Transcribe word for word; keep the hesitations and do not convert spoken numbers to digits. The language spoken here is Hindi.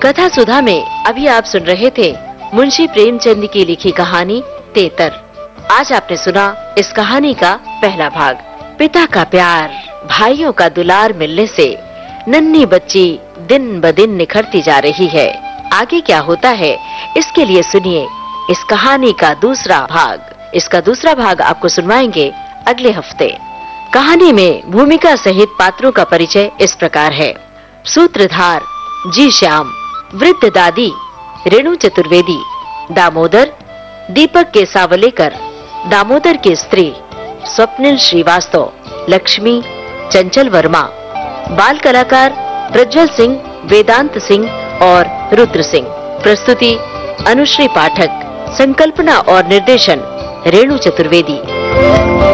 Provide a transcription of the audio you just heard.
कथा सुधा में अभी आप सुन रहे थे मुंशी प्रेमचंद की लिखी कहानी तेतर। आज आपने सुना इस कहानी का पहला भाग। पिता का प्यार, भाइयों का दुलार मिलने से नन्ही बच्ची दिन ब दिन निखरती जा रही है। आगे क्या होता है इसके लिए सुनिए इस कहानी का दूसरा भाग। इसका दूसरा भाग आपको सुनवाएंगे अगले हफ्ते। कहानी में भूमिका सहित पात्रों का परिचय इस प्रकार है। सूत्रधार जी श्याम, वृद्ध दादी रेणु चतुर्वेदी, दामोदर दीपक के सावलेकर, दामोदर की स्त्री स्वप्निल श्रीवास्तव, लक्ष्मी चंचल वर्मा, बाल कलाकार प्रज्वल सिंह, वेदांत सिंह और रुद्र सिंह। प्रस्तुति अनुश्री पाठक, संकल्पना और निर्देशन रेणु चतुर्वेदी।